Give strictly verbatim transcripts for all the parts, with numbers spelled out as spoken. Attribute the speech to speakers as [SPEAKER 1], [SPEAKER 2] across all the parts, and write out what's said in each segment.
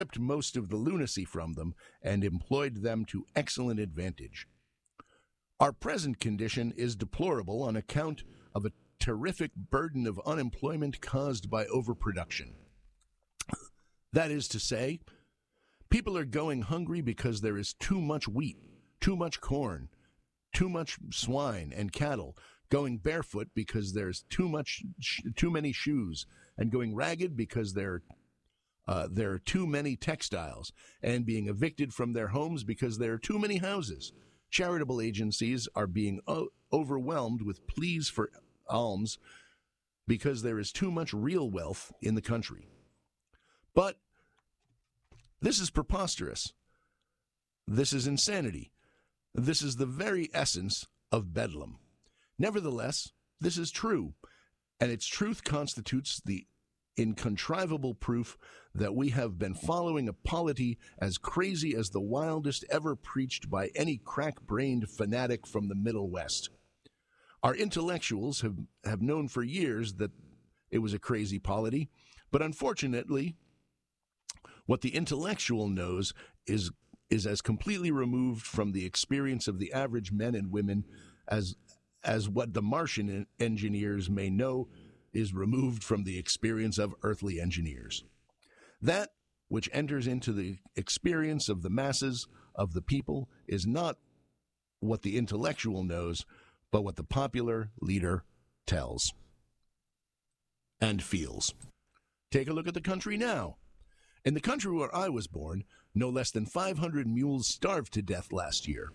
[SPEAKER 1] stripped most of the lunacy from them and employed them to excellent advantage. Our present condition is deplorable on account of a terrific burden of unemployment caused by overproduction. That is to say, people are going hungry because there is too much wheat, too much corn, too much swine and cattle, going barefoot because there's too much, too many shoes, and going ragged because there, uh, there are too many textiles, and being evicted from their homes because there are too many houses. Charitable agencies are being o- overwhelmed with pleas for alms because there is too much real wealth in the country. But this is preposterous. This is insanity. This is the very essence of bedlam. Nevertheless, this is true, and its truth constitutes the incontrivable proof that we have been following a polity as crazy as the wildest ever preached by any crack-brained fanatic from the Middle West. Our intellectuals have, have known for years that it was a crazy polity, but unfortunately, what the intellectual knows is is as completely removed from the experience of the average men and women as as what the Martian engineers may know is removed from the experience of earthly engineers. That which enters into the experience of the masses of the people is not what the intellectual knows, but what the popular leader tells and feels. Take a look at the country now. In the country where I was born, no less than five hundred mules starved to death last year.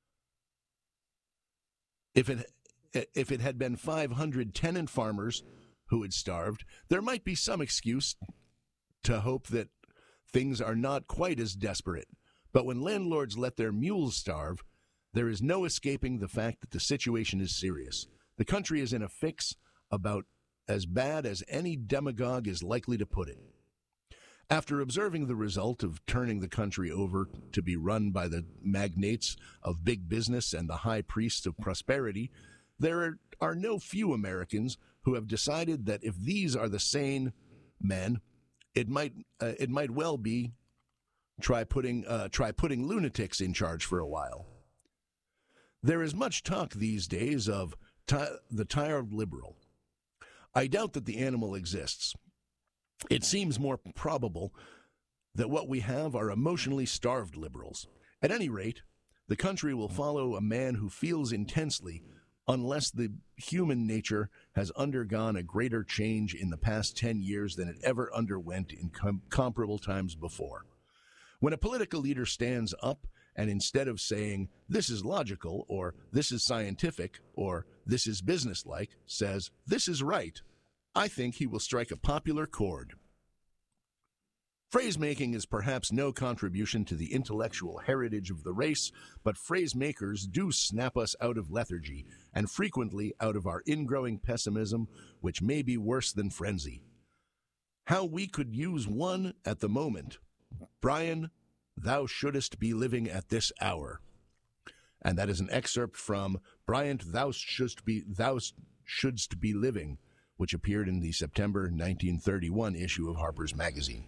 [SPEAKER 1] If it if it had been five hundred tenant farmers who had starved, there might be some excuse to hope that things are not quite as desperate. But when landlords let their mules starve, there is no escaping the fact that the situation is serious. The country is in a fix about as bad as any demagogue is likely to put it. After observing the result of turning the country over to be run by the magnates of big business and the high priests of prosperity, there are, are no few Americans who have decided that if these are the sane men, it might uh, it might well be try putting uh, try putting lunatics in charge for a while. There is much talk these days of ti- the tired liberal. I doubt that the animal exists. It seems more probable that what we have are emotionally starved liberals. At any rate, the country will follow a man who feels intensely unless the human nature has undergone a greater change in the past ten years than it ever underwent in com- comparable times before. When a political leader stands up and instead of saying, this is logical, or this is scientific, or this is businesslike, says, this is right, I think he will strike a popular chord. Phrase-making is perhaps no contribution to the intellectual heritage of the race, but phrase-makers do snap us out of lethargy, and frequently out of our ingrowing pessimism, which may be worse than frenzy. How we could use one at the moment. Brian, thou shouldest be living at this hour. And that is an excerpt from Bryant, thou shouldst be, thou shouldst be living, which appeared in the September nineteen thirty-one issue of Harper's Magazine.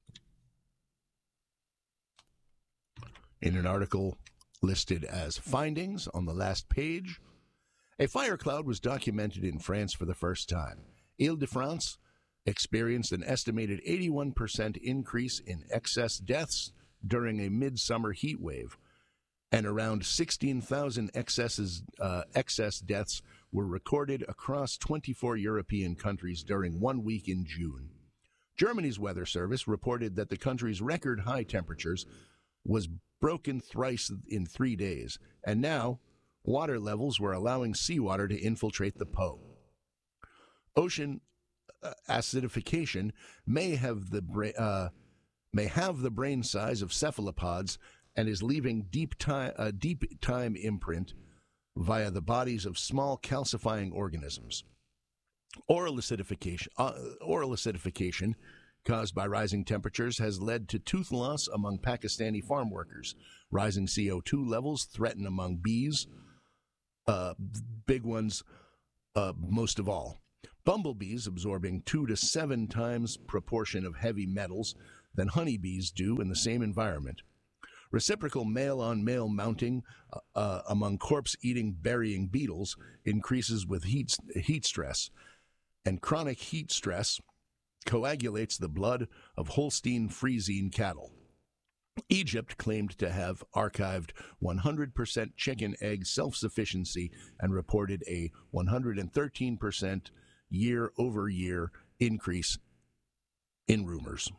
[SPEAKER 1] In an article listed as findings on the last page, a fire cloud was documented in France for the first time. Ile-de-France experienced an estimated eighty-one percent increase in excess deaths during a midsummer heat wave, and around sixteen thousand excesses, uh, excess deaths were recorded across twenty-four European countries during one week in June. Germany's weather service reported that the country's record high temperatures was broken thrice in three days, and now water levels were allowing seawater to infiltrate the Po. Ocean uh, acidification may have the bra- uh, may have the brain size of cephalopods and is leaving deep time a deep time imprint via the bodies of small calcifying organisms. Oral acidification, uh, oral acidification caused by rising temperatures has led to tooth loss among Pakistani farm workers. Rising C O two levels threaten among bees, uh, big ones uh, most of all. Bumblebees absorbing two to seven times proportion of heavy metals than honeybees do in the same environment. Reciprocal male-on-male mounting uh, uh, among corpse-eating burying beetles increases with heat, heat stress, and chronic heat stress coagulates the blood of Holstein Friesian cattle. Egypt claimed to have archived one hundred percent chicken egg self-sufficiency and reported a one hundred thirteen percent year-over-year increase in rumors.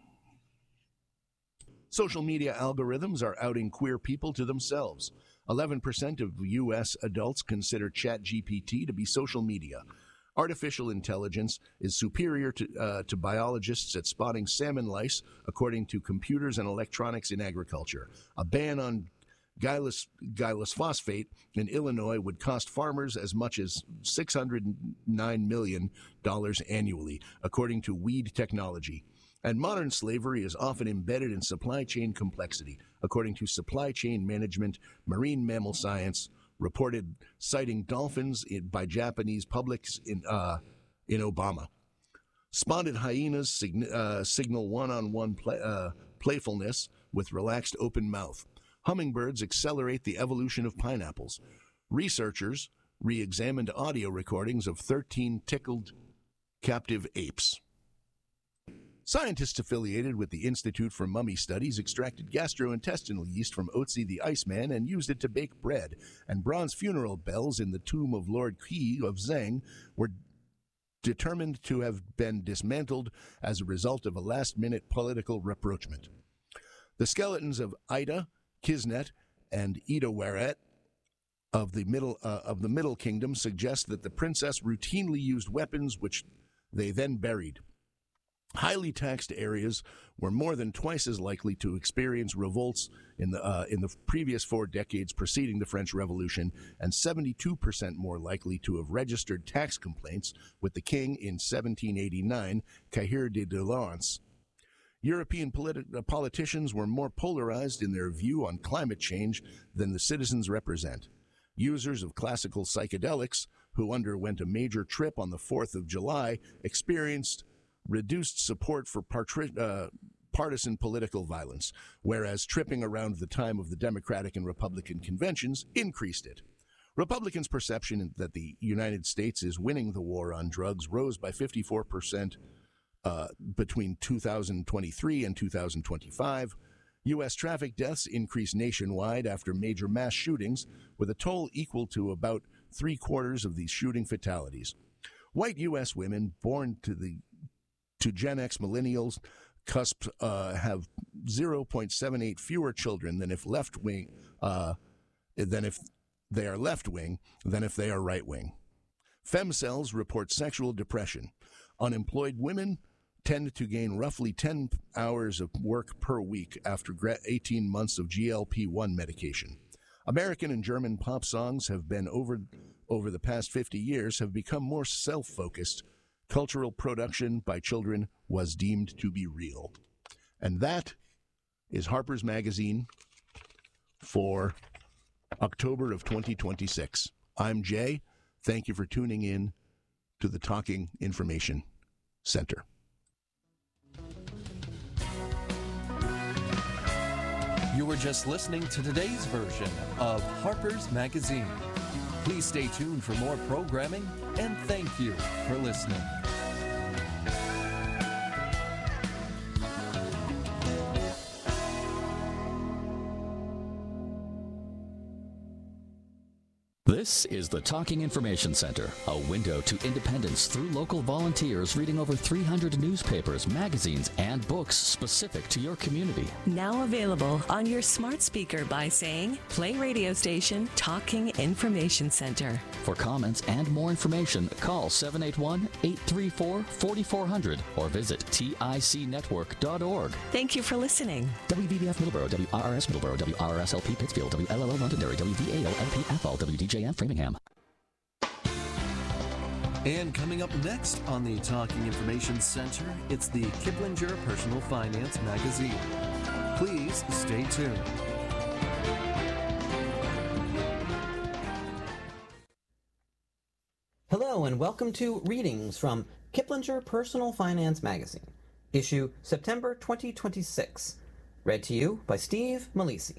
[SPEAKER 1] Social media algorithms are outing queer people to themselves. eleven percent of U S adults consider ChatGPT to be social media. Artificial intelligence is superior to, uh, to biologists at spotting salmon lice, according to Computers and Electronics in Agriculture. A ban on gylus, gylus phosphate in Illinois would cost farmers as much as six hundred nine million dollars annually, according to Weed Technology. And modern slavery is often embedded in supply chain complexity, according to Supply Chain Management, Marine Mammal Science, reported citing dolphins in, by Japanese publics in uh, in Obama. Spotted hyenas sign, uh, signal one-on-one play, uh, playfulness with relaxed open mouth. Hummingbirds accelerate the evolution of pineapples. Researchers re-examined audio recordings of thirteen tickled captive apes. Scientists affiliated with the Institute for Mummy Studies extracted gastrointestinal yeast from Otzi the Iceman and used it to bake bread, and bronze funeral bells in the tomb of Lord Qi of Zheng were determined to have been dismantled as a result of a last-minute political rapprochement. The skeletons of Ida, Kisnet, and Idaweret of the Middle uh, of the Middle Kingdom suggest that the princess routinely used weapons which they then buried. Highly taxed areas were more than twice as likely to experience revolts in the uh, in the previous four decades preceding the French Revolution, and seventy-two percent more likely to have registered tax complaints with the king in seventeen eighty-nine, Cahiers de Doléances. European politi- politicians were more polarized in their view on climate change than the citizens represent. Users of classical psychedelics who underwent a major trip on the fourth of July experienced reduced support for partri- uh, partisan political violence, whereas tripping around the time of the Democratic and Republican conventions increased it. Republicans' perception that the United States is winning the war on drugs rose by fifty-four percent uh, between two thousand twenty-three and two thousand twenty-five. U S traffic deaths increased nationwide after major mass shootings, with a toll equal to about three-quarters of these shooting fatalities. White U S women born to the to Gen X millennials cusp uh, have zero point seven eight fewer children than if left wing uh, than if they are left wing than if they are right wing. Femcells report sexual depression. Unemployed women tend to gain roughly ten hours of work per week after eighteen months of G L P one medication. American and German pop songs have been over over the past fifty years have become more self-focused. Cultural production by children was deemed to be real. And that is Harper's Magazine for October of twenty twenty-six. I'm Jay. Thank you for tuning in to the Talking Information Center.
[SPEAKER 2] You were just listening to today's version of Harper's Magazine. Please stay tuned for more programming, and thank you for listening.
[SPEAKER 3] This is the Talking Information Center, a window to independence through local volunteers reading over three hundred newspapers, magazines, and books specific to your community.
[SPEAKER 4] Now available on your smart speaker by saying, play radio station Talking Information Center.
[SPEAKER 3] For comments and more information, call seven eight one, eight three four, four four zero zero or visit tic network dot org.
[SPEAKER 4] Thank you for listening.
[SPEAKER 3] W V B F Middleborough, W R R S Middleborough, W R R S L P Pittsfield, W L L O Londonderry, W V A L L P Athol, W D J M Framingham.
[SPEAKER 2] And coming up next on the Talking Information Center, it's the Kiplinger Personal Finance Magazine. Please stay tuned.
[SPEAKER 5] Hello and welcome to Readings from Kiplinger Personal Finance Magazine. issue September twenty twenty-six. Read to you by Steve Malisi.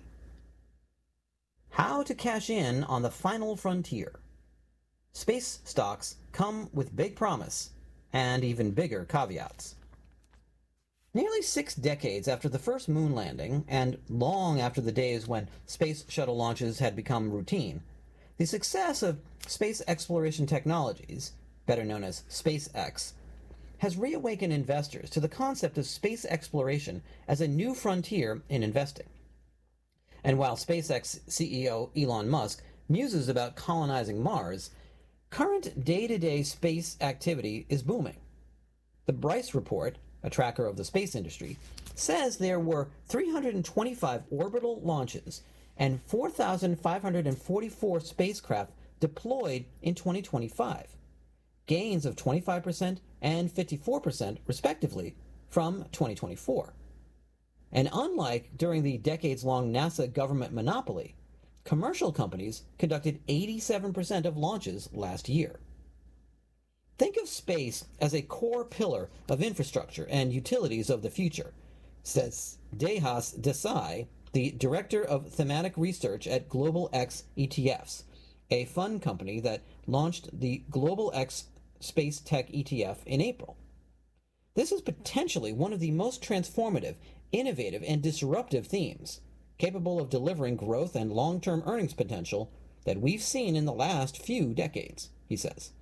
[SPEAKER 5] How to cash in on the final frontier. Space stocks come with big promise and even bigger caveats. Nearly six decades after the first moon landing, and long after the days when space shuttle launches had become routine, the success of space exploration technologies, better known as SpaceX, has reawakened investors to the concept of space exploration as a new frontier in investing. And while SpaceX C E O Elon Musk muses about colonizing Mars, current day-to-day space activity is booming. The Bryce Report, a tracker of the space industry, says there were three hundred twenty-five orbital launches and four thousand five hundred forty-four spacecraft deployed in twenty twenty-five, gains of twenty-five percent and fifty-four percent, respectively, from twenty twenty-four. And unlike during the decades-long NASA government monopoly, commercial companies conducted eighty-seven percent of launches last year. Think of space as a core pillar of infrastructure and utilities of the future, says Dehas Desai, the director of thematic research at Global X E T Fs, a fund company that launched the Global X Space Tech E T F in April. This is potentially one of the most transformative, innovative, and disruptive themes, capable of delivering growth and long-term earnings potential that we've seen in the last few decades, he says.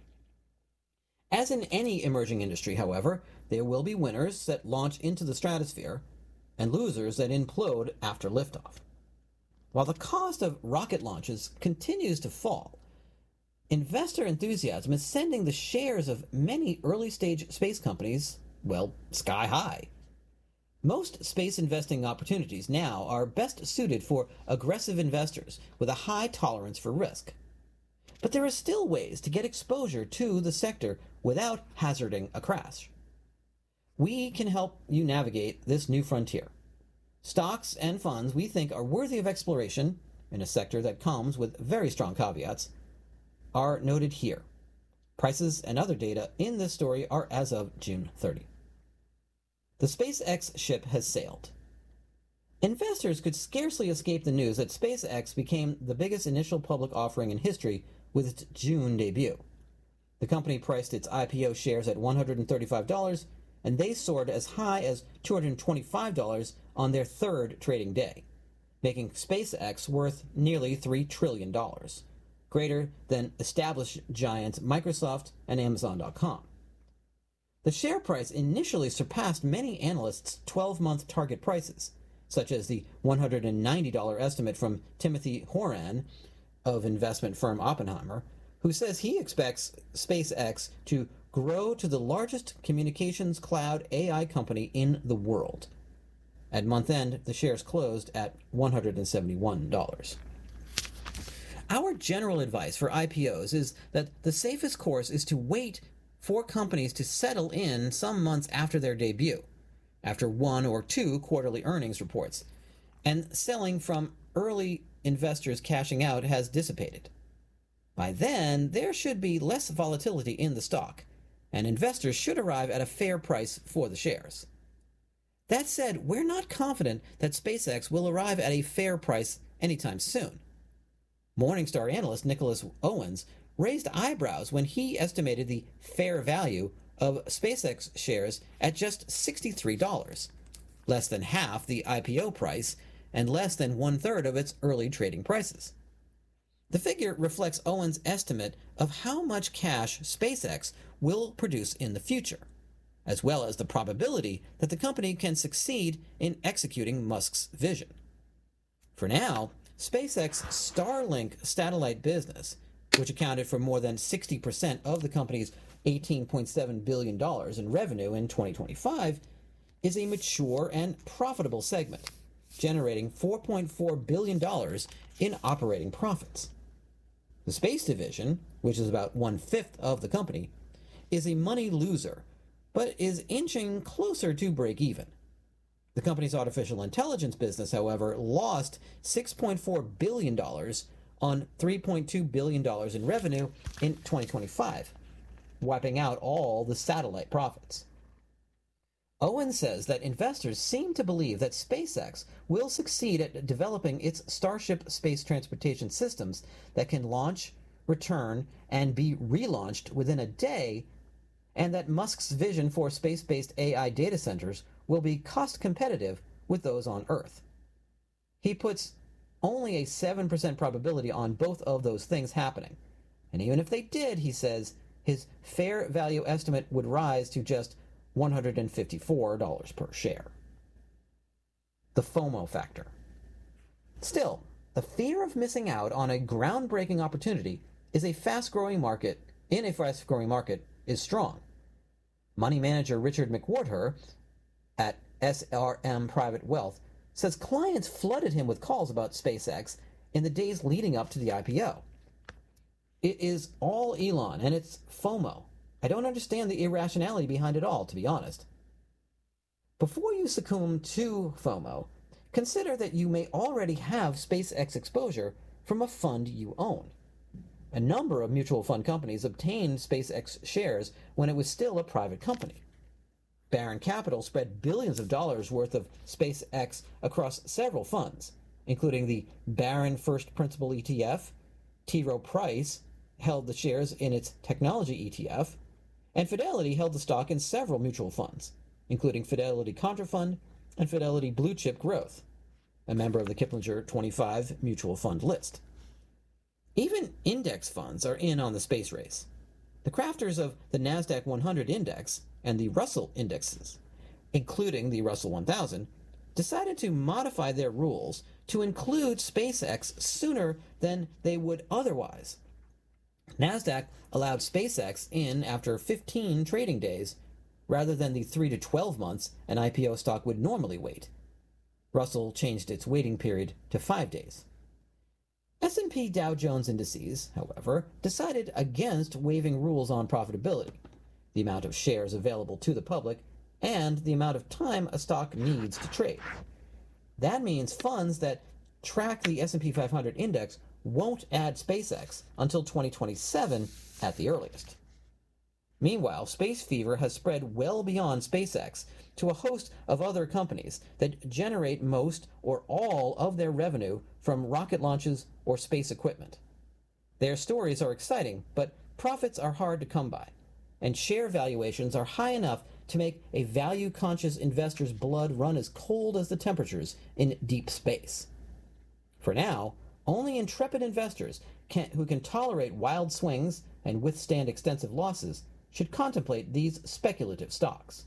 [SPEAKER 5] As in any emerging industry, however, there will be winners that launch into the stratosphere and losers that implode after liftoff. While the cost of rocket launches continues to fall, investor enthusiasm is sending the shares of many early-stage space companies, well, sky high. Most space investing opportunities now are best suited for aggressive investors with a high tolerance for risk. But there are still ways to get exposure to the sector without hazarding a crash. We can help you navigate this new frontier. Stocks and funds we think are worthy of exploration in a sector that comes with very strong caveats are noted here. Prices and other data in this story are as of June thirtieth. The SpaceX ship has sailed. Investors could scarcely escape the news that SpaceX became the biggest initial public offering in history with its June debut. The company priced its I P O shares at one hundred thirty-five dollars, and they soared as high as two hundred twenty-five dollars on their third trading day, making SpaceX worth nearly three trillion dollars, greater than established giants Microsoft and Amazon dot com. The share price initially surpassed many analysts' twelve-month target prices, such as the one hundred ninety dollars estimate from Timothy Horan of investment firm Oppenheimer, who says he expects SpaceX to grow to the largest communications cloud A I company in the world. At month end, the shares closed at one hundred seventy-one dollars. Our general advice for I P Os is that the safest course is to wait for companies to settle in some months after their debut, after one or two quarterly earnings reports, and selling from early investors cashing out has dissipated. By then, there should be less volatility in the stock, and investors should arrive at a fair price for the shares. That said, we're not confident that SpaceX will arrive at a fair price anytime soon. Morningstar analyst Nicholas Owens raised eyebrows when he estimated the fair value of SpaceX shares at just sixty-three dollars, less than half the I P O price and less than one-third of its early trading prices. The figure reflects Owens' estimate of how much cash SpaceX will produce in the future, as well as the probability that the company can succeed in executing Musk's vision. For now, SpaceX's Starlink satellite business, which accounted for more than sixty percent of the company's eighteen point seven billion dollars in revenue in twenty twenty-five, is a mature and profitable segment, generating four point four billion dollars in operating profits. The space division, which is about one-fifth of the company, is a money loser, but is inching closer to break even. The company's artificial intelligence business, however, lost six point four billion dollars on three point two billion dollars in revenue in twenty twenty-five, wiping out all the satellite profits. Owen says that investors seem to believe that SpaceX will succeed at developing its Starship space transportation systems that can launch, return, and be relaunched within a day, and that Musk's vision for space-based A I data centers will be cost-competitive with those on Earth. He puts only a seven percent probability on both of those things happening, and even if they did, he says, his fair value estimate would rise to just one hundred fifty-four dollars per share. The FOMO factor. Still, the fear of missing out on a groundbreaking opportunity is a fast-growing market, in a fast-growing market, is strong. Money manager Richard McWhorter at S R M Private Wealth says clients flooded him with calls about SpaceX in the days leading up to the I P O. It is all Elon, and it's FOMO. I don't understand the irrationality behind it all, to be honest. Before you succumb to FOMO, consider that you may already have SpaceX exposure from a fund you own. A number of mutual fund companies obtained SpaceX shares when it was still a private company. Barron Capital spread billions of dollars worth of SpaceX across several funds, including the Barron First Principal E T F, T. Rowe Price held the shares in its Technology E T F, and Fidelity held the stock in several mutual funds, including Fidelity Contra Fund and Fidelity Blue Chip Growth, a member of the Kiplinger twenty-five mutual fund list. Even index funds are in on the space race. The crafters of the NASDAQ one hundred index and the Russell indexes, including the Russell one thousand, decided to modify their rules to include SpaceX sooner than they would otherwise. NASDAQ allowed SpaceX in after fifteen trading days, rather than the three to twelve months an I P O stock would normally wait. Russell changed its waiting period to five days. S and P Dow Jones Indices, however, decided against waiving rules on profitability, the amount of shares available to the public, and the amount of time a stock needs to trade. That means funds that track the S and P five hundred index won't add SpaceX until twenty twenty-seven at the earliest. Meanwhile, space fever has spread well beyond SpaceX to a host of other companies that generate most or all of their revenue from rocket launches or space equipment. Their stories are exciting, but profits are hard to come by, and share valuations are high enough to make a value-conscious investor's blood run as cold as the temperatures in deep space. For now, only intrepid investors can, who can tolerate wild swings and withstand extensive losses should contemplate these speculative stocks.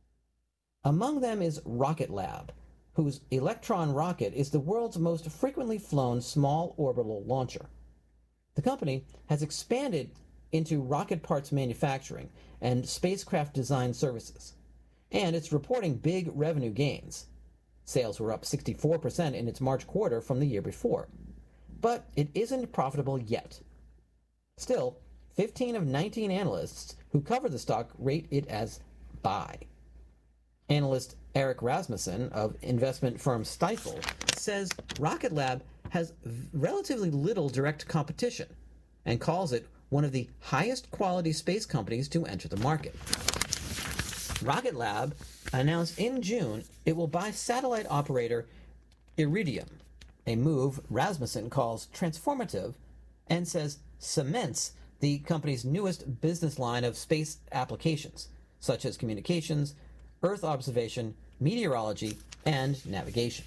[SPEAKER 5] Among them is Rocket Lab, whose Electron rocket is the world's most frequently flown small orbital launcher. The company has expanded into rocket parts manufacturing and spacecraft design services, and it's reporting big revenue gains. Sales were up sixty-four percent in its March quarter from the year before, but it isn't profitable yet. Still, fifteen of nineteen analysts who cover the stock rate it as buy. Analyst Eric Rasmussen of investment firm Stifel says Rocket Lab has relatively little direct competition and calls it one of the highest quality space companies to enter the market. Rocket Lab announced in June it will buy satellite operator Iridium, a move Rasmussen calls transformative and says cements the company's newest business line of space applications, such as communications, Earth observation, meteorology, and navigation.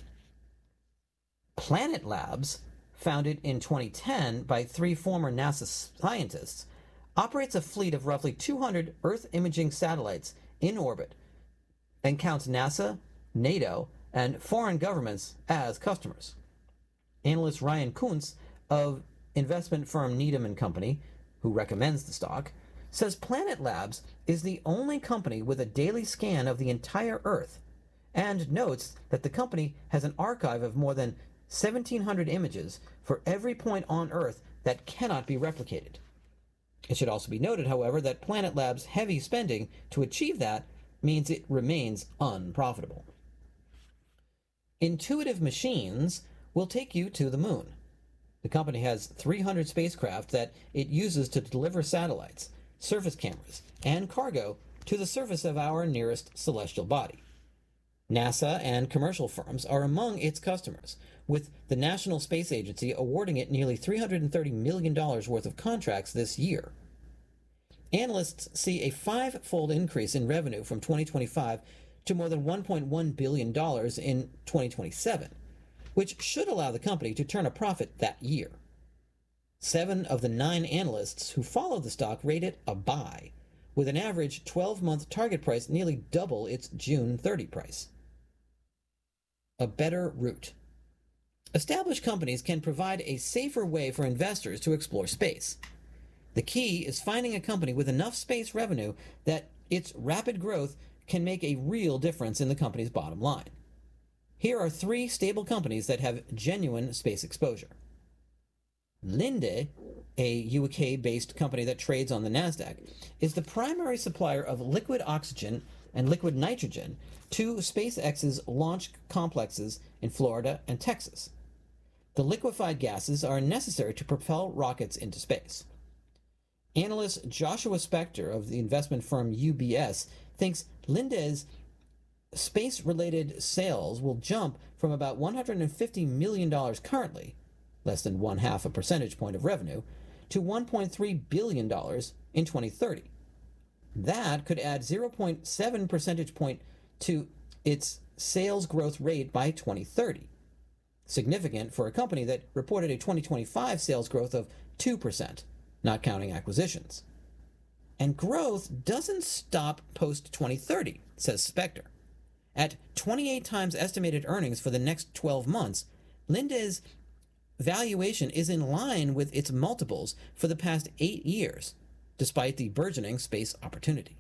[SPEAKER 5] Planet Labs, founded in twenty ten by three former NASA scientists, operates a fleet of roughly two hundred Earth imaging satellites in orbit and counts NASA, NATO, and foreign governments as customers. Analyst Ryan Kuntz of investment firm Needham and Company, who recommends the stock, says Planet Labs is the only company with a daily scan of the entire Earth, and notes that the company has an archive of more than seventeen hundred images for every point on Earth that cannot be replicated. It should also be noted, however, that Planet Labs' heavy spending to achieve that means it remains unprofitable. Intuitive Machines will take you to the moon. The company has three hundred spacecraft that it uses to deliver satellites, surface cameras, and cargo to the surface of our nearest celestial body. NASA and commercial firms are among its customers, with the National Space Agency awarding it nearly three hundred thirty million dollars worth of contracts this year. Analysts see a five-fold increase in revenue from twenty twenty-five to more than one point one billion dollars in twenty twenty-seven, which should allow the company to turn a profit that year. Seven of the nine analysts who follow the stock rate it a buy, with an average twelve-month target price nearly double its June thirtieth price. A better route. Established companies can provide a safer way for investors to explore space. The key is finding a company with enough space revenue that its rapid growth can make a real difference in the company's bottom line. Here are three stable companies that have genuine space exposure. Linde, a U K-based company that trades on the NASDAQ, is the primary supplier of liquid oxygen and liquid nitrogen to SpaceX's launch complexes in Florida and Texas. The liquefied gases are necessary to propel rockets into space. Analyst Joshua Spector of the investment firm U B S thinks Linde's space-related sales will jump from about one hundred fifty million dollars currently, less than one-half a percentage point of revenue, to one point three billion dollars in twenty thirty. That could add zero point seven percentage point to its sales growth rate by twenty thirty. Significant for a company that reported a twenty twenty-five sales growth of two percent, not counting acquisitions. And growth doesn't stop post twenty thirty, says Spector. At twenty-eight times estimated earnings for the next twelve months, Linde's valuation is in line with its multiples for the past eight years, despite the burgeoning space opportunity.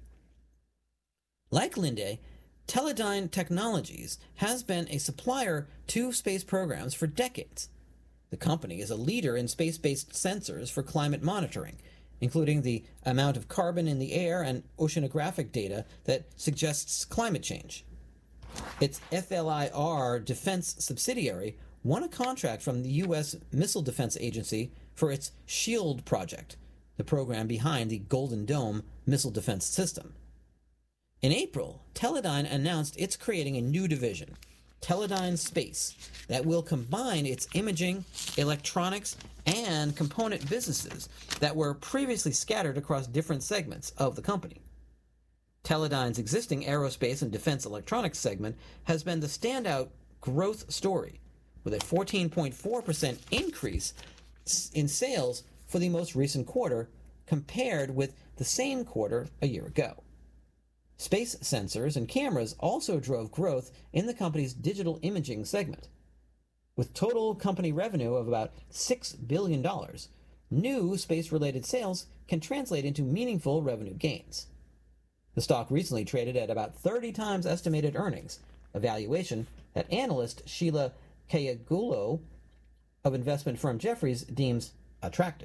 [SPEAKER 5] Like Linde, Teledyne Technologies has been a supplier to space programs for decades. The company is a leader in space-based sensors for climate monitoring, including the amount of carbon in the air and oceanographic data that suggests climate change. Its F L I R defense subsidiary won a contract from the U S Missile Defense Agency for its SHIELD project, the program behind the Golden Dome missile defense system. In April, Teledyne announced it's creating a new division, Teledyne Space, that will combine its imaging, electronics, and component businesses that were previously scattered across different segments of the company. Teledyne's existing aerospace and defense electronics segment has been the standout growth story, with a fourteen point four percent increase in sales for the most recent quarter compared with the same quarter a year ago. Space sensors and cameras also drove growth in the company's digital imaging segment. With total company revenue of about six billion dollars, new space-related sales can translate into meaningful revenue gains. The stock recently traded at about thirty times estimated earnings, a valuation that analyst Sheila Kayagulo of investment firm Jefferies deems attractive.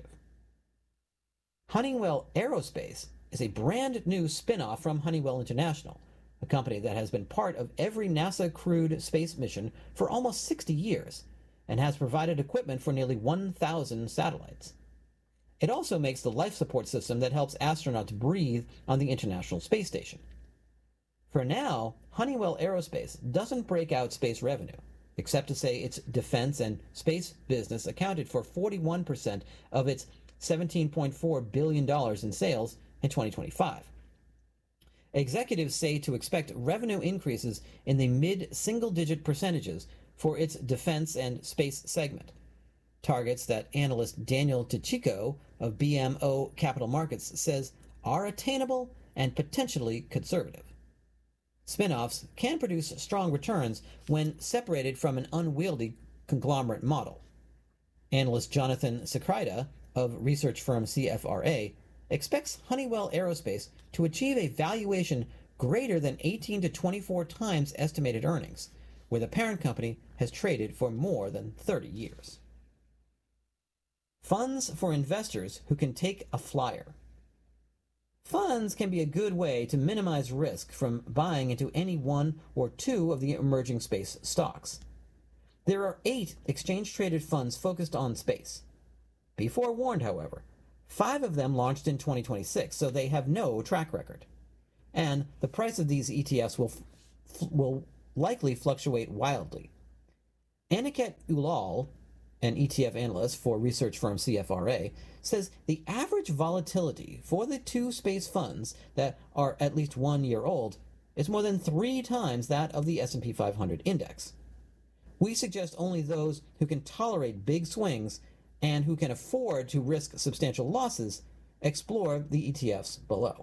[SPEAKER 5] Honeywell Aerospace is a brand new spin-off from Honeywell International, a company that has been part of every NASA crewed space mission for almost sixty years and has provided equipment for nearly one thousand satellites. It also makes the life support system that helps astronauts breathe on the International Space Station. For now, Honeywell Aerospace doesn't break out space revenue, except to say its defense and space business accounted for forty-one percent of its seventeen point four billion dollars in sales in twenty twenty-five. Executives say to expect revenue increases in the mid-single-digit percentages for its defense and space segment, targets that analyst Daniel Tichico of B M O Capital Markets says are attainable and potentially conservative. Spin-offs can produce strong returns when separated from an unwieldy conglomerate model. Analyst Jonathan Secrida of research firm C F R A expects Honeywell Aerospace to achieve a valuation greater than eighteen to twenty-four times estimated earnings, where the parent company has traded for more than thirty years. Funds for investors who can take a flyer. Funds can be a good way to minimize risk from buying into any one or two of the emerging space stocks. There are eight exchange-traded funds focused on space. Be forewarned, however, five of them launched in twenty twenty-six, so they have no track record. and the price of these E T Fs will, f- will likely fluctuate wildly. Aniket Ulal, an E T F analyst for research firm C F R A, says the average volatility for the two space funds that are at least one year old is more than three times that of the S and P five hundred index. We suggest only those who can tolerate big swings and who can afford to risk substantial losses explore the E T Fs below.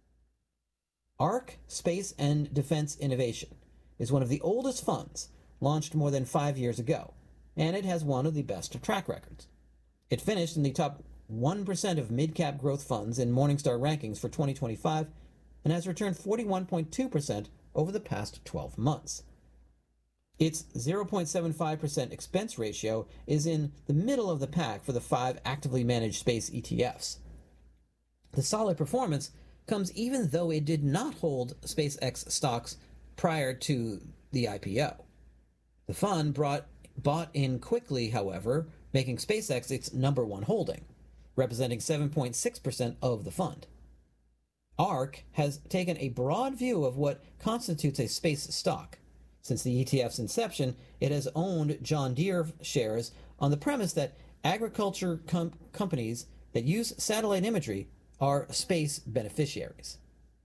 [SPEAKER 5] ARK Space and Defense Innovation is one of the oldest funds, launched more than five years ago, and it has one of the best track records. It finished in the top one percent of mid-cap growth funds in Morningstar rankings for twenty twenty-five and has returned forty-one point two percent over the past twelve months. Its zero point seven five percent expense ratio is in the middle of the pack for the five actively managed space E T Fs. The solid performance comes even though it did not hold SpaceX stocks prior to the I P O. The fund brought, bought in quickly, however, making SpaceX its number one holding, representing seven point six percent of the fund. ARK has taken a broad view of what constitutes a space stock. Since the E T F's inception, it has owned John Deere shares on the premise that agriculture com- companies that use satellite imagery are space beneficiaries.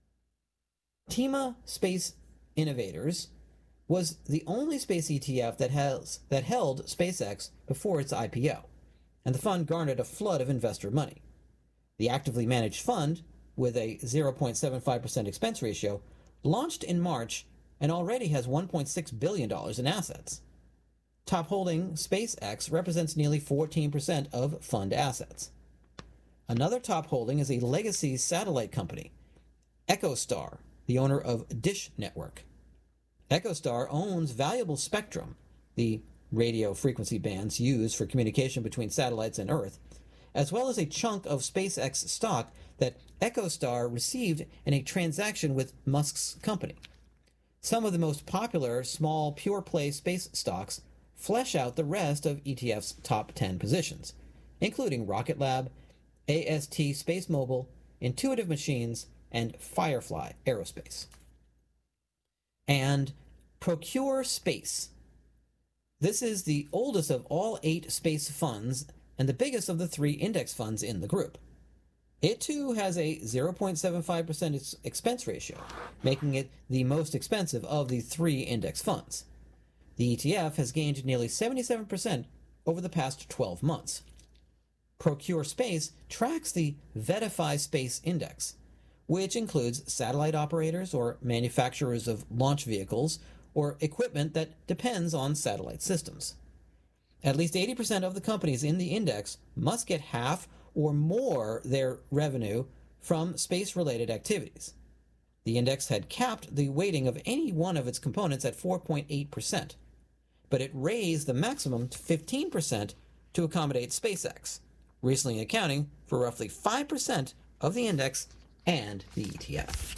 [SPEAKER 5] Tema Space Innovators was the only space E T F that has that held SpaceX before its I P O, and the fund garnered a flood of investor money. The actively managed fund, with a zero point seven five percent expense ratio, launched in March and already has one point six billion dollars in assets. Top holding SpaceX represents nearly fourteen percent of fund assets. Another top holding is a legacy satellite company, EchoStar, the owner of Dish Network. EchoStar owns valuable spectrum, the radio frequency bands used for communication between satellites and Earth, as well as a chunk of SpaceX stock that EchoStar received in a transaction with Musk's company. Some of the most popular small pure-play space stocks flesh out the rest of E T F's top ten positions, including Rocket Lab, A S T Space Mobile, Intuitive Machines, and Firefly Aerospace. And Procure Space. This is the oldest of all eight space funds and the biggest of the three index funds in the group. It too has a zero point seven five percent expense ratio, making it the most expensive of the three index funds. The E T F has gained nearly seventy-seven percent over the past twelve months. Procure Space tracks the Vetify Space Index, which includes satellite operators or manufacturers of launch vehicles or equipment that depends on satellite systems. At least eighty percent of the companies in the index must get half or more their revenue from space-related activities. The index had capped the weighting of any one of its components at four point eight percent, but it raised the maximum to fifteen percent to accommodate SpaceX, recently accounting for roughly five percent of the index and the E T F.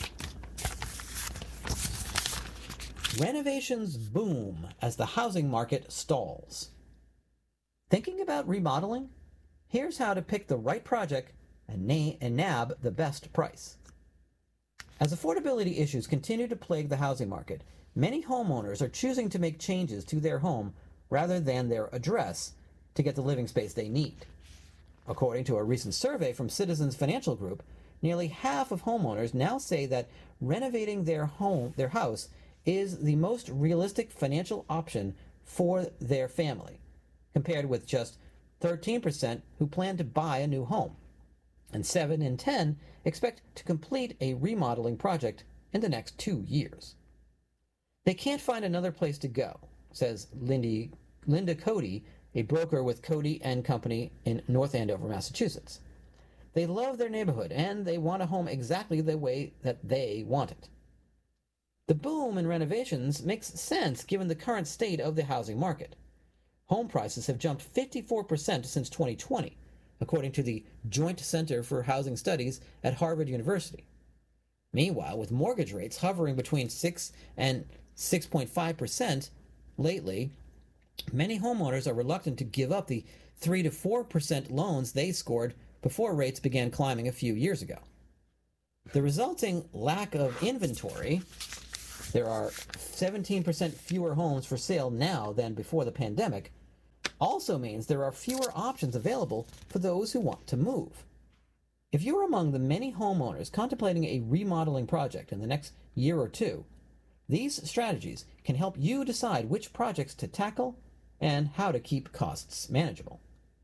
[SPEAKER 5] Renovations boom as the housing market stalls. Thinking about remodeling? Here's how to pick the right project and, na- and nab the best price. As affordability issues continue to plague the housing market, many homeowners are choosing to make changes to their home rather than their address to get the living space they need. According to a recent survey from Citizens Financial Group, nearly half of homeowners now say that renovating their home, their house, is the most realistic financial option for their family, compared with just thirteen percent who plan to buy a new home, and seven in ten expect to complete a remodeling project in the next two years. They can't find another place to go, says Lindy, Linda Cody, a broker with Cody and Company in North Andover, Massachusetts. They love their neighborhood, and they want a home exactly the way that they want it. The boom in renovations makes sense given the current state of the housing market. Home prices have jumped fifty-four percent since twenty twenty, according to the Joint Center for Housing Studies at Harvard University. Meanwhile, with mortgage rates hovering between six and six point five percent lately, many homeowners are reluctant to give up the three to four percent loans they scored before rates began climbing a few years ago. The resulting lack of inventory, there are seventeen percent fewer homes for sale now than before the pandemic, also means there are fewer options available for those who want to move. If you're among the many homeowners contemplating a remodeling project in the next year or two, these strategies can help you decide which projects to tackle and how to keep costs manageable.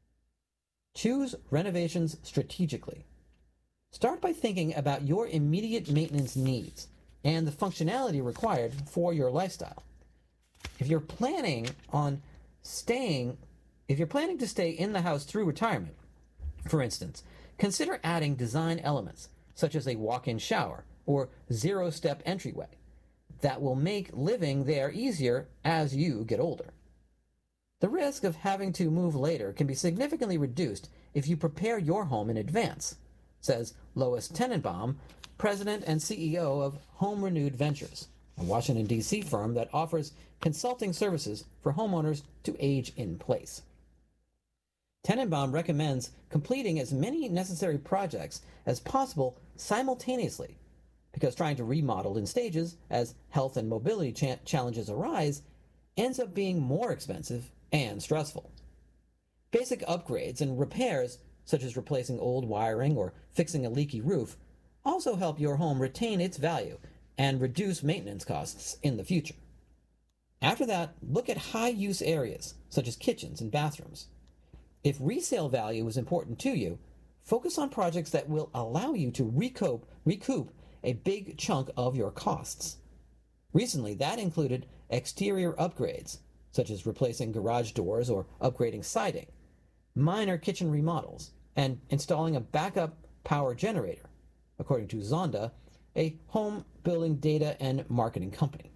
[SPEAKER 5] Choose renovations strategically. Start by thinking about your immediate maintenance needs and the functionality required for your lifestyle. If you're planning on staying, if you're planning to stay in the house through retirement, for instance, consider adding design elements such as a walk-in shower or zero-step entryway that will make living there easier as you get older. The risk of having to move later can be significantly reduced if you prepare your home in advance, says Lois Tenenbaum, president and C E O of Home Renewed Ventures, a Washington, D C firm that offers consulting services for homeowners to age in place. Tenenbaum recommends completing as many necessary projects as possible simultaneously, because trying to remodel in stages as health and mobility cha- challenges arise ends up being more expensive and stressful. Basic upgrades and repairs, such as replacing old wiring or fixing a leaky roof, also help your home retain its value and reduce maintenance costs in the future. After that, look at high-use areas, such as kitchens and bathrooms. If resale value is important to you, focus on projects that will allow you to recoup, recoup a big chunk of your costs. Recently, that included exterior upgrades, such as replacing garage doors or upgrading siding, minor kitchen remodels, and installing a backup power generator, according to Zonda, a home building data and marketing company.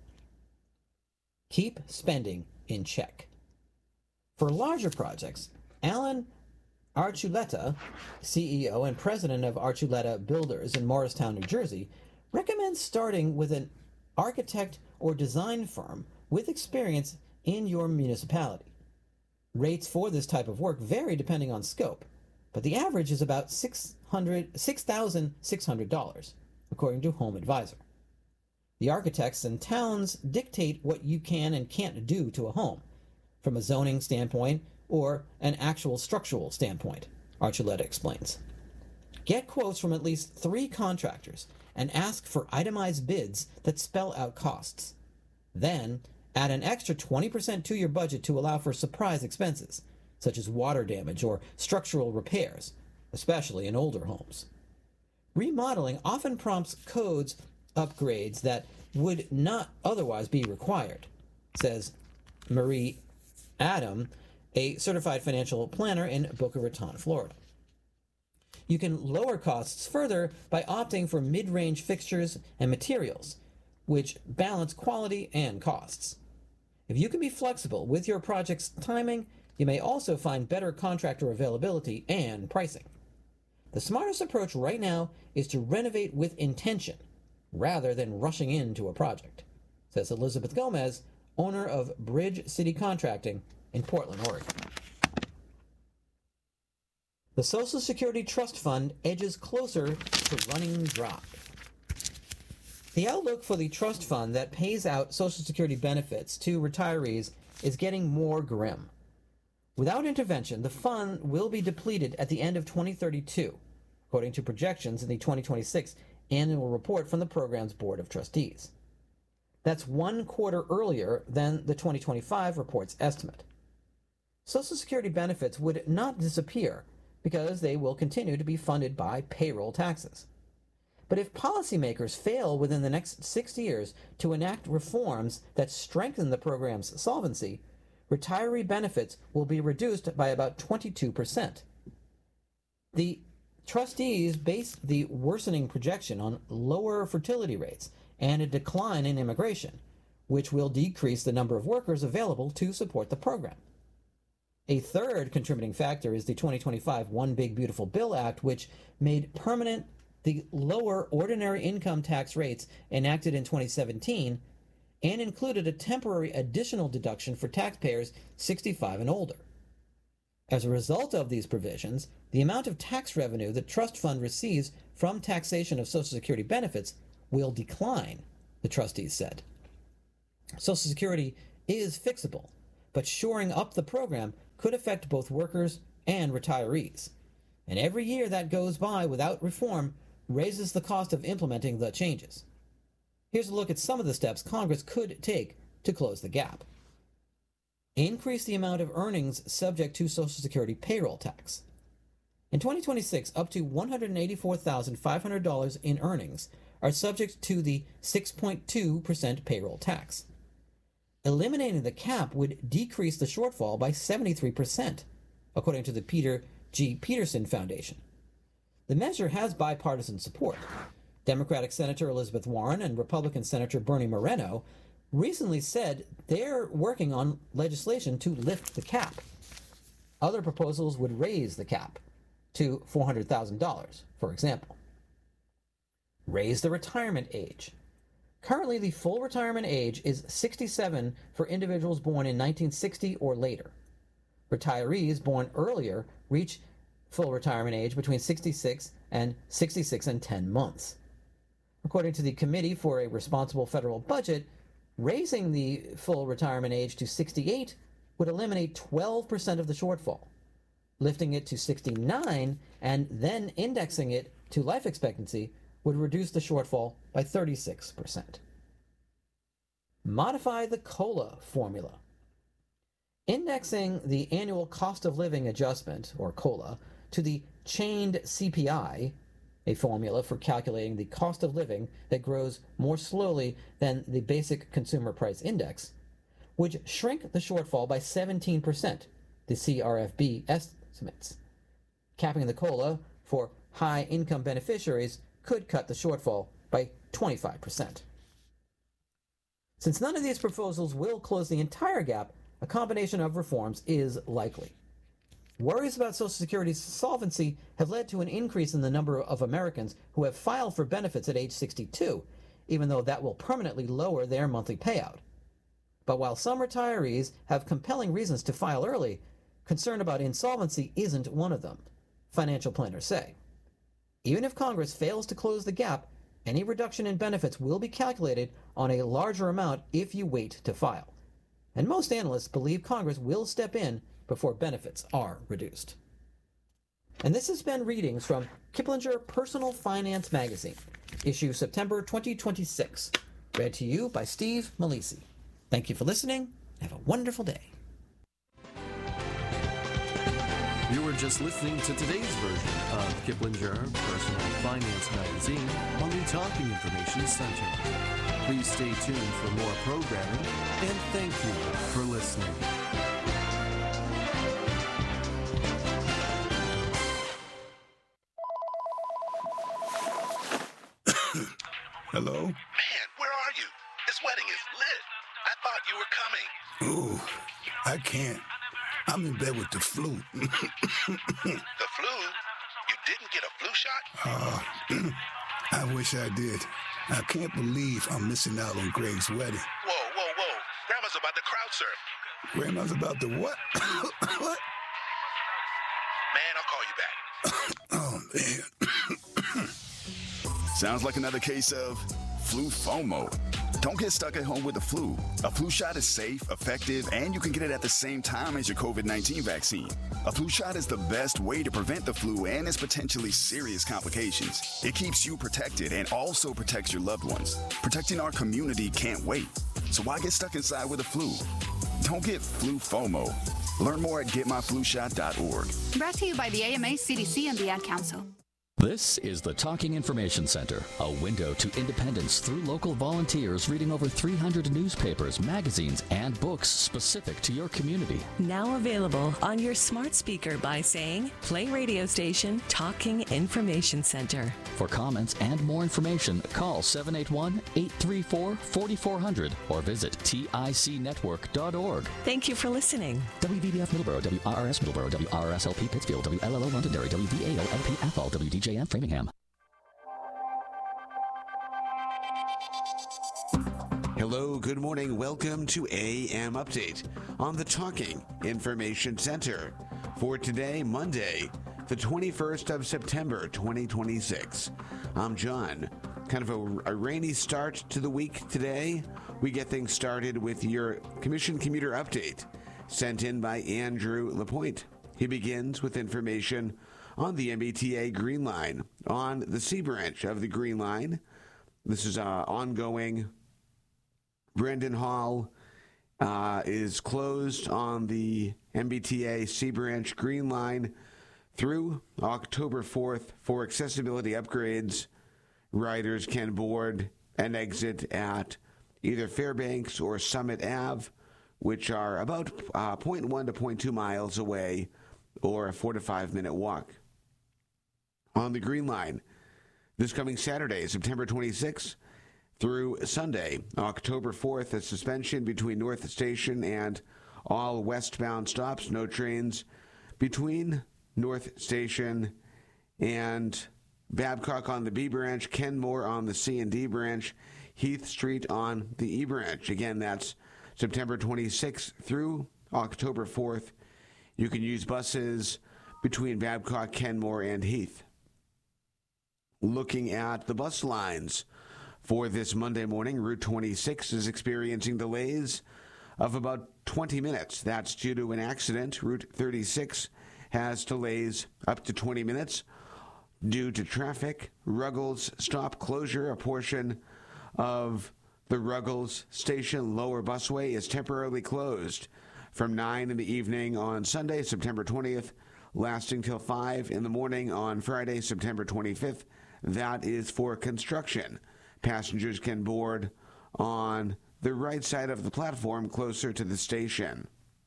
[SPEAKER 5] Keep spending in check. For larger projects, Alan Archuleta, C E O and president of Archuleta Builders in Morristown, New Jersey, recommends starting with an architect or design firm with experience in your municipality. Rates for this type of work vary depending on scope, but the average is about six thousand six hundred dollars, according to Home Advisor. The architects and towns dictate what you can and can't do to a home, from a zoning standpoint or an actual structural standpoint, Archuleta explains. Get quotes from at least three contractors and ask for itemized bids that spell out costs. Then, add an extra twenty percent to your budget to allow for surprise expenses, such as water damage or structural repairs, especially in older homes. Remodeling often prompts codes upgrades that would not otherwise be required, says Marie Adam, a certified financial planner in Boca Raton, Florida. You can lower costs further by opting for mid-range fixtures and materials, which balance quality and costs. If you can be flexible with your project's timing, you may also find better contractor availability and pricing. The smartest approach right now is to renovate with intention, rather than rushing into a project, says Elizabeth Gomez, owner of Bridge City Contracting in Portland, Oregon. The Social Security Trust Fund edges closer to running dry. The outlook for the trust fund that pays out Social Security benefits to retirees is getting more grim. Without intervention, the fund will be depleted at the end of twenty thirty-two, according to projections in the twenty twenty-six annual report from the program's Board of Trustees. That's one quarter earlier than the twenty twenty-five report's estimate. Social Security benefits would not disappear because they will continue to be funded by payroll taxes. But if policymakers fail within the next six years to enact reforms that strengthen the program's solvency, retiree benefits will be reduced by about twenty-two percent. The trustees base the worsening projection on lower fertility rates and a decline in immigration, which will decrease the number of workers available to support the program. A third contributing factor is the twenty twenty-five One Big Beautiful Bill Act, which made permanent the lower ordinary income tax rates enacted in twenty seventeen and included a temporary additional deduction for taxpayers sixty-five and older. As a result of these provisions, the amount of tax revenue the trust fund receives from taxation of Social Security benefits will decline, the trustees said. Social Security is fixable, but shoring up the program could affect both workers and retirees. And every year that goes by without reform raises the cost of implementing the changes. Here's a look at some of the steps Congress could take to close the gap. Increase the amount of earnings subject to Social Security payroll tax. In twenty twenty-six, up to one hundred eighty-four thousand five hundred dollars in earnings are subject to the six point two percent payroll tax. Eliminating the cap would decrease the shortfall by seventy-three percent, according to the Peter G. Peterson Foundation. The measure has bipartisan support. Democratic Senator Elizabeth Warren and Republican Senator Bernie Moreno recently said they're working on legislation to lift the cap. Other proposals would raise the cap to four hundred thousand dollars, for example. Raise the retirement age. Currently, the full retirement age is sixty-seven for individuals born in nineteen sixty or later. Retirees born earlier reach full retirement age between sixty-six and sixty-six and ten months. According to the Committee for a Responsible Federal Budget, raising the full retirement age to sixty-eight would eliminate twelve percent of the shortfall. Lifting it to sixty-nine and then indexing it to life expectancy would reduce the shortfall by thirty-six percent. Modify the COLA formula. Indexing the annual cost of living adjustment, or COLA, to the chained C P I, a formula for calculating the cost of living that grows more slowly than the basic consumer price index, would shrink the shortfall by seventeen percent, the C R F B estimates. Capping the COLA for high-income beneficiaries could cut the shortfall by twenty-five percent. Since none of these proposals will close the entire gap, a combination of reforms is likely. Worries about Social Security's solvency have led to an increase in the number of Americans who have filed for benefits at age sixty-two, even though that will permanently lower their monthly payout. But while some retirees have compelling reasons to file early, concern about insolvency isn't one of them, financial planners say. Even if Congress fails to close the gap, any reduction in benefits will be calculated on a larger amount if you wait to file. And most analysts believe Congress will step in before benefits are reduced. And this has been readings from Kiplinger Personal Finance Magazine, issue September twenty twenty-six, read to you by Steve Malisi. Thank you for listening. Have a wonderful day.
[SPEAKER 2] You were just listening to today's version of Kiplinger Personal Finance Magazine on the Talking Information Center. Please stay tuned for more programming, and thank you for listening.
[SPEAKER 6] Hello?
[SPEAKER 7] Man, where are you? This wedding is lit. I thought you were coming.
[SPEAKER 6] Ooh, I can't. I'm in bed with the flu.
[SPEAKER 7] The flu? You didn't get a flu shot?
[SPEAKER 6] Uh, I wish I did. I can't believe I'm missing out on Greg's wedding.
[SPEAKER 7] Whoa, whoa, whoa. Grandma's about to crowd surf.
[SPEAKER 6] Grandma's about to what? What?
[SPEAKER 7] Man, I'll call you back.
[SPEAKER 6] Oh, man.
[SPEAKER 8] Sounds like another case of flu FOMO. Don't get stuck at home with the flu. A flu shot is safe, effective, and you can get it at the same time as your covid nineteen vaccine. A flu shot is the best way to prevent the flu and its potentially serious complications. It keeps you protected and also protects your loved ones. Protecting our community can't wait. So why get stuck inside with the flu? Don't get flu FOMO. Learn more at get my flu shot dot org.
[SPEAKER 9] Brought to you by the A M A, C D C, and the Ad Council.
[SPEAKER 3] This is the Talking Information Center, a window to independence through local volunteers reading over three hundred newspapers, magazines, and books specific to your community.
[SPEAKER 4] Now available on your smart speaker by saying, play radio station Talking Information Center.
[SPEAKER 3] For comments and more information, call seven eight one, eight three four, four four zero zero or visit tic network dot org.
[SPEAKER 4] Thank you for listening.
[SPEAKER 3] W V B F Middleborough, W R R S Middleborough, W R R S L P Pittsfield, W L L O Londonderry, W V A L L P Athol, W D J M Framingham.
[SPEAKER 10] Hello, good morning. Welcome to A M Update on the Talking Information Center. for today, Monday, the twenty-first of September, twenty twenty-six. I'm John. Kind of a, a rainy start to the week today. We get things started with your Commission Commuter Update sent in by Andrew Lapointe. He begins with information on the M B T A Green Line. On the C branch of the Green Line, this is uh, ongoing. Brendan Hall uh, is closed on the M B T A C branch Green Line through October fourth for accessibility upgrades. Riders can board and exit at either Fairbanks or Summit Ave, which are about uh, zero point one to zero point two miles away, or a four to five minute walk. On the Green Line, this coming Saturday, September twenty-sixth, through Sunday, October fourth, a suspension between North Station and all westbound stops. No trains between North Station and Babcock on the B branch, Kenmore on the C and D branch, Heath Street on the E branch. Again, that's September twenty-sixth through October fourth. You can use buses between Babcock, Kenmore, and Heath. Looking at the bus lines for this Monday morning, Route twenty-six is experiencing delays of about twenty minutes. That's due to an accident. Route thirty-six has delays up to twenty minutes due to traffic. Ruggles stop closure. A portion of the Ruggles Station lower busway is temporarily closed from nine in the evening on Sunday, September twentieth, lasting till five in the morning on Friday, September twenty-fifth. That is for construction. Passengers can board on the right side of the platform closer to the station.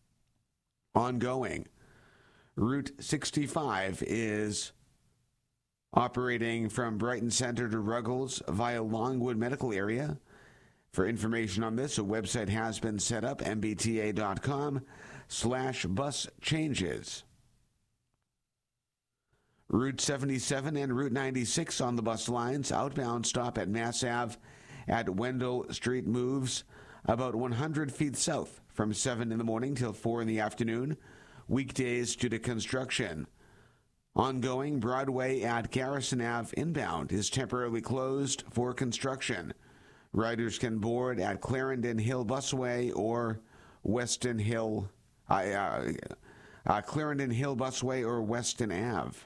[SPEAKER 10] Ongoing, Route sixty-five is operating from Brighton Center to Ruggles via Longwood Medical Area. For information on this, a website has been set up, mbta.com slash bus changes. Route seventy-seven and Route ninety-six on the bus lines. Outbound stop at Mass Ave at Wendell Street moves about one hundred feet south from seven in the morning till four in the afternoon. Weekdays due to construction. Ongoing, Broadway at Garrison Ave inbound is temporarily closed for construction. Riders can board at Clarendon Hill Busway or Weston Hill, uh, uh, uh, Clarendon Hill Busway or Weston Ave.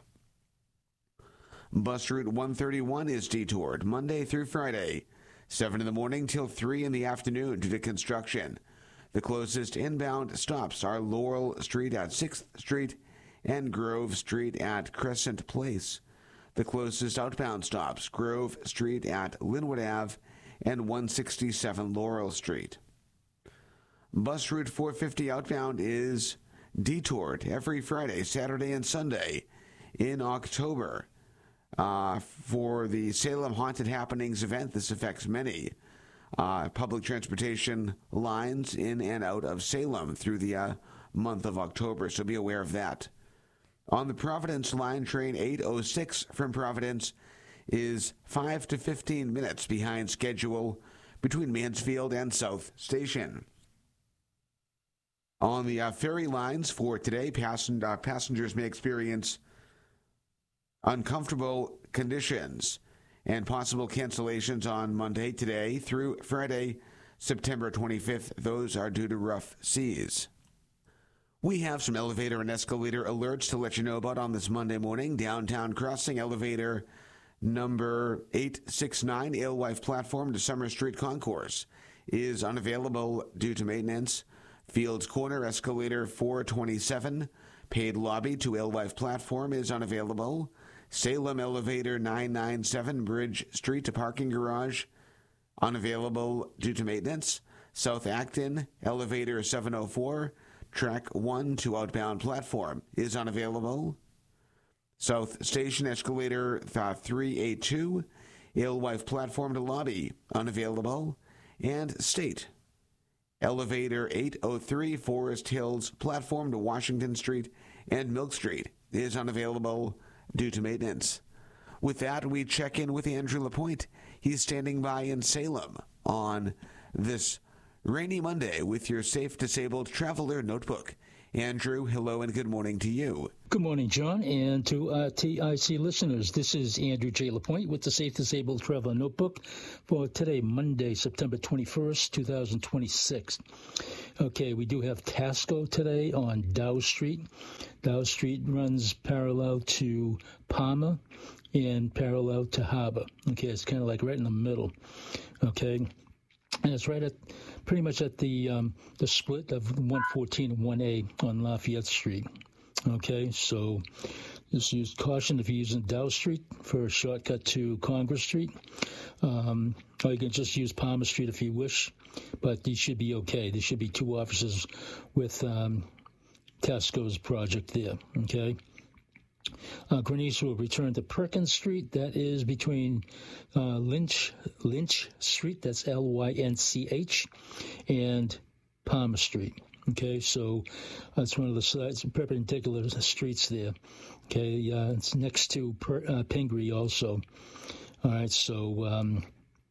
[SPEAKER 10] Bus Route one thirty-one is detoured Monday through Friday, seven in the morning till three in the afternoon due to construction. The closest inbound stops are Laurel Street at sixth Street and Grove Street at Crescent Place. The closest outbound stops, Grove Street at Linwood Ave and one sixty-seven Laurel Street. Bus Route four fifty outbound is detoured every Friday, Saturday, and Sunday in October. Uh, for the Salem Haunted Happenings event, this affects many uh, public transportation lines in and out of Salem through the uh, month of October, so be aware of that. On the Providence line, train eight oh six from Providence is five to fifteen minutes behind schedule between Mansfield and South Station. On the uh, ferry lines for today, passen- uh, passengers may experience uncomfortable conditions and possible cancellations on Monday today through Friday, September twenty-fifth. Those are due to rough seas. We have some elevator and escalator alerts to let you know about on this Monday morning. Downtown Crossing elevator number eight sixty-nine, Alewife platform to Summer Street Concourse is unavailable due to maintenance. Fields Corner escalator four twenty-seven, paid lobby to Alewife platform is unavailable. Salem elevator nine ninety-seven, Bridge Street to parking garage, unavailable due to maintenance. South Acton elevator seven oh four, track one to outbound platform is unavailable. South Station escalator three eighty-two, Alewife platform to lobby, unavailable. And State elevator eight oh three, Forest Hills platform to Washington Street and Milk Street is unavailable due to maintenance. With that, we check in with Andrew Lapointe. He's standing by in Salem on this rainy Monday with your Safe Disabled Traveler Notebook. Andrew, hello and good morning to you.
[SPEAKER 11] Good morning, John, and to uh, T I C listeners. This is Andrew J. LaPointe with the Safe Disabled Traveler Notebook for today, Monday, September twenty-first, twenty twenty-six. Okay, we do have Tasco today on Dow Street. Dow Street runs parallel to Palmer and parallel to Harbor. Okay, it's kind of like right in the middle. Okay, and it's right at pretty much at the um, the split of one fourteen and one A on Lafayette Street. Okay, so just use caution if you're using Dow Street for a shortcut to Congress Street. Um, or you can just use Palmer Street if you wish, but these should be okay. There should be two offices with um, Tasco's project there. Okay. Uh, Grenice will return to Perkins Street. That is between uh, Lynch Lynch Street, that's L Y N C H, and Palmer Street. Okay, so that's one of the sides, perpendicular streets there. Okay, uh, it's next to per, uh, Pingree also. All right, so, um,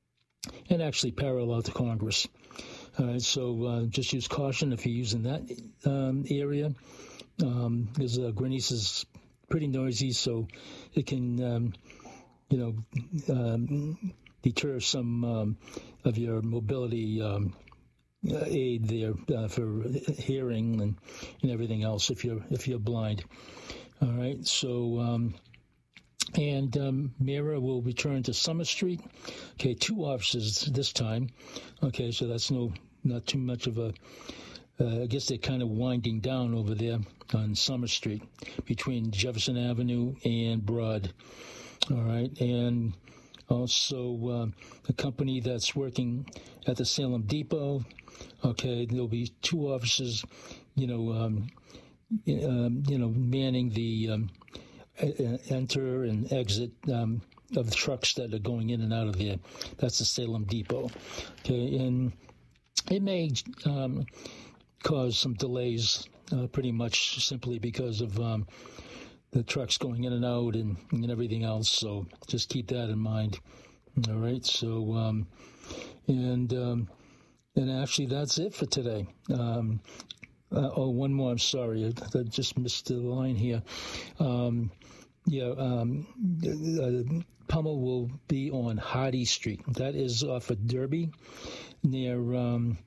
[SPEAKER 11] and actually parallel to Congress. All right, so uh, just use caution if you're using that um, area. Um, because uh, Grenice is pretty noisy, so it can, um, you know, um, deter some um, of your mobility um, aid there uh, for hearing and, and everything else if you're if you're blind. All right, so um, and um, Mira will return to Summer Street. Okay, two offices this time. Okay, so that's no not too much of a. Uh, I guess they're kind of winding down over there on Summer Street between Jefferson Avenue and Broad. All right, and also uh, the company that's working at the Salem Depot. Okay, there'll be two officers, you know, um, um, you know, manning the um, enter and exit um, of the trucks that are going in and out of there. That's the Salem Depot. Okay, and it may um, cause some delays, uh, pretty much simply because of um, the trucks going in and out and, and everything else. So just keep that in mind. All right. So um, and um, and actually that's it for today. Um, uh, oh, one more. I'm sorry, I, I just missed the line here. Um, yeah, um, uh, Pummel will be on Hardy Street. That is off of Derby, near. Um,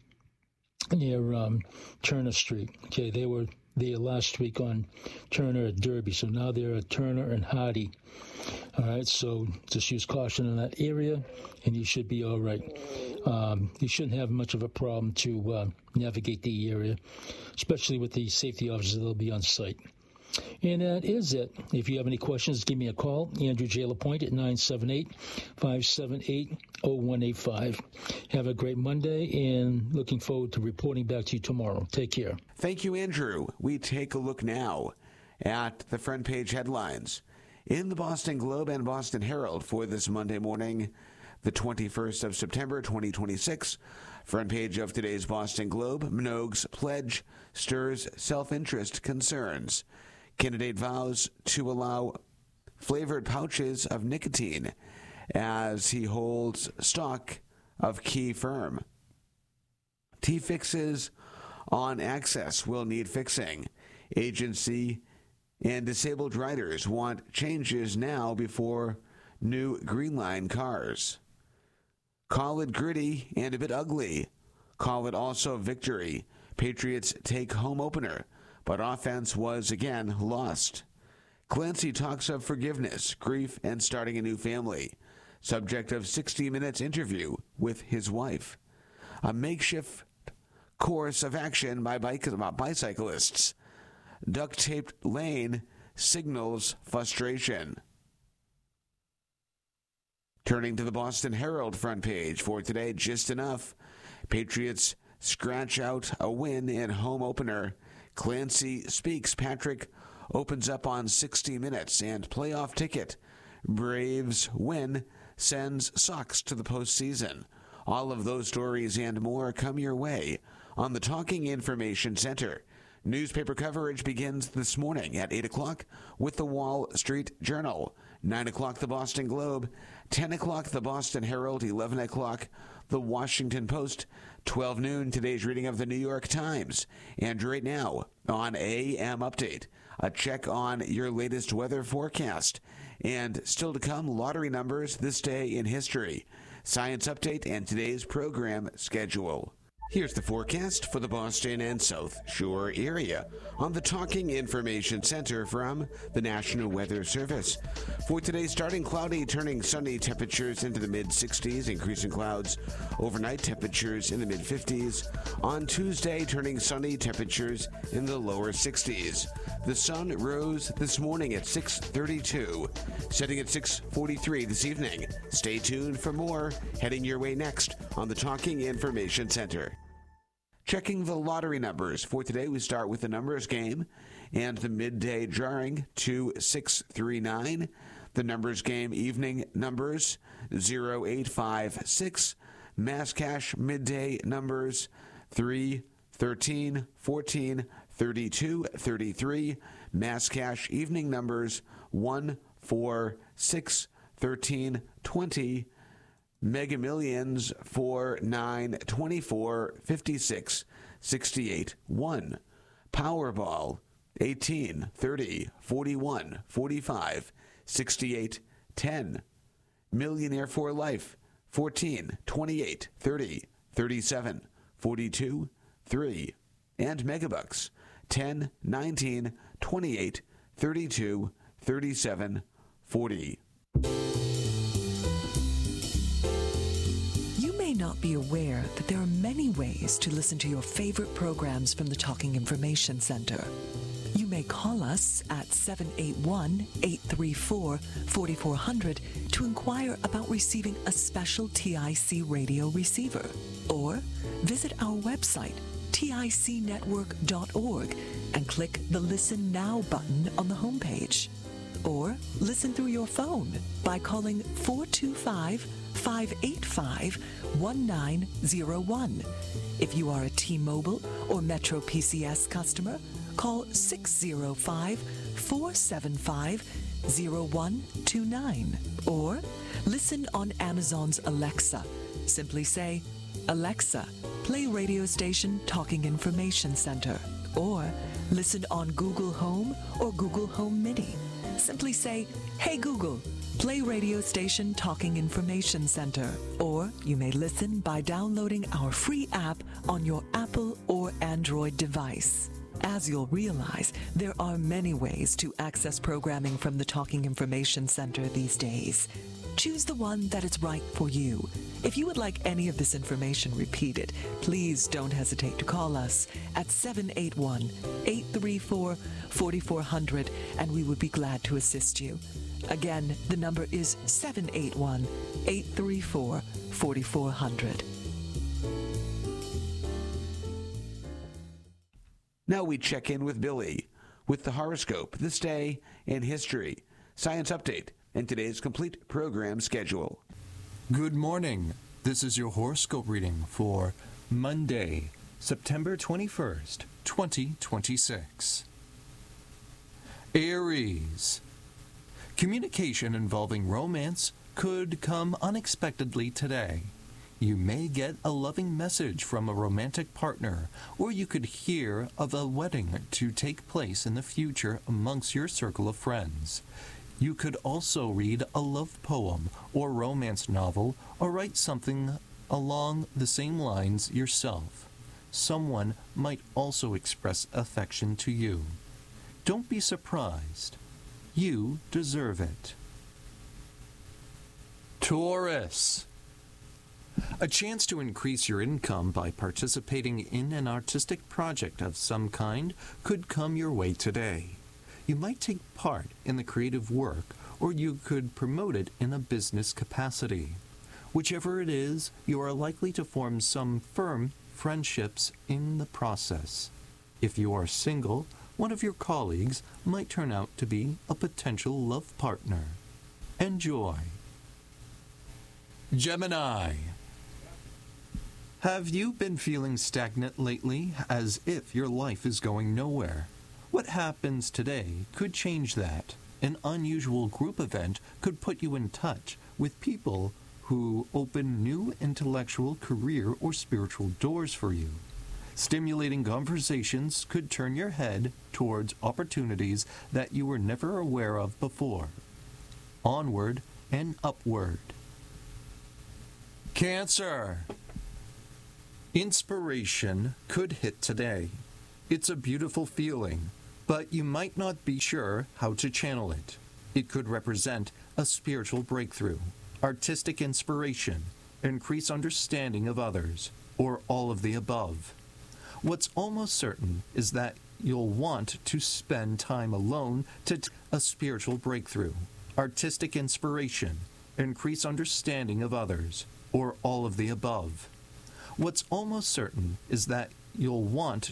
[SPEAKER 11] near um, Turner Street. Okay, they were there last week on Turner at Derby, so now they're at Turner and Hardy. All right, so just use caution in that area, and you should be all right. Um, you shouldn't have much of a problem to uh, navigate the area, especially with the safety officers that will be on site. And that is it. If you have any questions, give me a call. Andrew J. LaPointe at nine seven eight, five seven eight, zero one eight five. Have a great Monday, and looking forward to reporting back to you tomorrow. Take care.
[SPEAKER 10] Thank you, Andrew. We take a look now at the front page headlines in the Boston Globe and Boston Herald for this Monday morning, the twenty-first of September, twenty twenty-six. Front page of today's Boston Globe, Minogue's pledge stirs self-interest concerns. Candidate vows to allow flavored pouches of nicotine as he holds stock of key firm. T-fixes on access will need fixing. Agency and disabled riders want changes now before new Green Line cars. Call it gritty and a bit ugly. Call it also victory. Patriots take home opener, but offense was again lost. Clancy talks of forgiveness, grief, and starting a new family. Subject of sixty minutes interview with his wife. A makeshift course of action by bicyclists. Duct-taped lane signals frustration. Turning to the Boston Herald front page for today, just enough. Patriots scratch out a win in home opener. Clancy speaks. Patrick opens up on sixty minutes and playoff ticket. Braves win sends Sox to the postseason. All of those stories and more come your way on the Talking Information Center. Newspaper coverage begins this morning at eight o'clock with the Wall Street Journal, nine o'clock the Boston Globe, ten o'clock the Boston Herald, eleven o'clock the Washington Post, twelve noon, today's reading of the New York Times. And right now, on A M Update, a check on your latest weather forecast. And still to come, lottery numbers this day in history, science update, and today's program schedule. Here's the forecast for the Boston and South Shore area on the Talking Information Center from the National Weather Service. For today, starting cloudy, turning sunny, temperatures into the mid sixties, increasing clouds. Overnight temperatures in the mid fifties. On Tuesday, turning sunny, temperatures in the lower sixties. The sun rose this morning at six thirty-two, setting at six forty-three this evening. Stay tuned for more heading your way next on the Talking Information Center. Checking the lottery numbers. For today, we start with the numbers game and the midday drawing two six three nine. The numbers game evening numbers zero eight five six. Mass cash midday numbers three, thirteen, fourteen, thirty-two, thirty-three. Mass cash evening numbers one, four, six, thirteen, twenty. Mega Millions four, nine, twenty-four, fifty-six, sixty-eight, one. Powerball eighteen, thirty, forty-one, forty-five, sixty-eight, ten. Millionaire for Life fourteen, twenty-eight, thirty, thirty-seven, forty-two, three. And Megabucks ten, nineteen, twenty-eight, thirty-two, thirty-seven, forty.
[SPEAKER 12] You may not be aware that there are many ways to listen to your favorite programs from the Talking Information Center. You may call us at seven eight one, eight three four, four four zero zero to inquire about receiving a special T I C radio receiver. Or visit our website, tic network dot org, and click the Listen Now button on the homepage. Or listen through your phone by calling four two five, five eight five, one nine zero one. If you are a T-Mobile or Metro P C S customer, call six zero five, four seven five, zero one two nine. Or listen on Amazon's Alexa. Simply say, Alexa, play radio station Talking Information Center. Or listen on Google Home or Google Home Mini. Simply say, Hey Google, play radio station Talking Information Center. Or you may listen by downloading our free app on your Apple or Android device. As you'll realize, there are many ways to access programming from the Talking Information Center these days. Choose the one that is right for you. If you would like any of this information repeated, please don't hesitate to call us at seven eight one, eight three four, four four zero zero, and we would be glad to assist you. Again, the number is seven eight one, eight three four, four four zero zero.
[SPEAKER 10] Now we check in with Billy with the horoscope, this day in history, science update, and today's complete program schedule.
[SPEAKER 13] Good morning. This is your horoscope reading for Monday, September twenty-first, twenty twenty-six. Aries. Communication involving romance could come unexpectedly today. You may get a loving message from a romantic partner, or you could hear of a wedding to take place in the future amongst your circle of friends. You could also read a love poem or romance novel, or write something along the same lines yourself. Someone might also express affection to you. Don't be surprised. You deserve it. Taurus. A chance to increase your income by participating in an artistic project of some kind could come your way today. You might take part in the creative work, or you could promote it in a business capacity. Whichever it is, you are likely to form some firm friendships in the process. If you are single, one of your colleagues might turn out to be a potential love partner. Enjoy. Gemini. Have you been feeling stagnant lately, as if your life is going nowhere? What happens today could change that. An unusual group event could put you in touch with people who open new intellectual, career, or spiritual doors for you. Stimulating conversations could turn your head towards opportunities that you were never aware of before. Onward and upward. Cancer. Inspiration could hit today. It's a beautiful feeling, but you might not be sure how to channel it. It could represent a spiritual breakthrough, artistic inspiration, increased understanding of others, or all of the above. What's almost certain is that you'll want to spend time alone to t- a spiritual breakthrough, artistic inspiration, increased understanding of others, or all of the above. What's almost certain is that you'll want